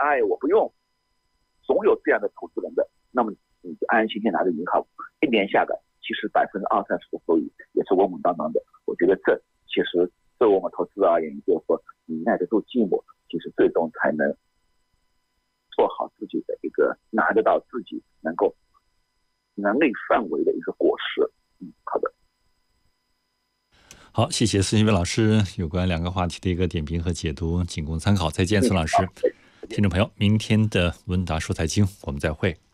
哎，我不用，总有这样的投资人的，那么你就安安心心拿着银行，1年下来，其实20%-30%的收益也是稳稳当当的。我觉得这其实对我们投资而言，就是说你耐得住寂寞，其实最终才能做好自己的一个拿得到自己能够能力范围的一个果实。好的。 好，谢谢孙一伟老师有关2个话题的一个点评和解读，仅供参考。再见，孙老师。听众朋友，明天的温达说财经我们再会。